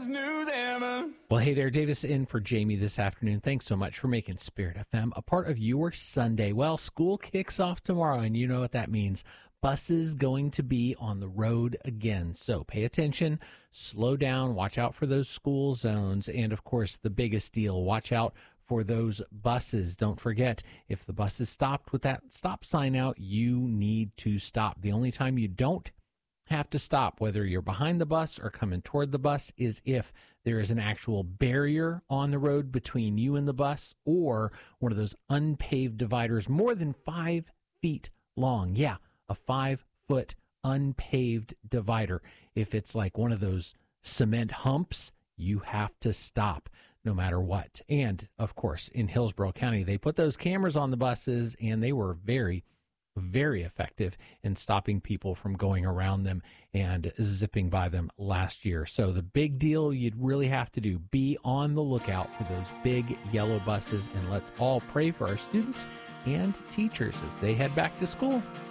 news ever. Well, hey there, Davis in for Jamie this afternoon. Thanks so much for making Spirit FM a part of your Sunday. Well, school kicks off tomorrow, and you know what that means. Buses going to be on the road again. So pay attention, slow down, watch out for those school zones, and of course, the biggest deal, watch out for those buses. Don't forget, if the bus is stopped with that stop sign out, you need to stop. The only time you don't have to stop, whether you're behind the bus or coming toward the bus, is if there is an actual barrier on the road between you and the bus, or one of those unpaved dividers more than 5 feet long. Yeah, a 5-foot unpaved divider. If it's like one of those cement humps, you have to stop no matter what. And of course, in Hillsborough County, they put those cameras on the buses, and they were very effective in stopping people from going around them and zipping by them last year. So the big deal you'd really have to do, be on the lookout for those big yellow buses, and let's all pray for our students and teachers as they head back to school.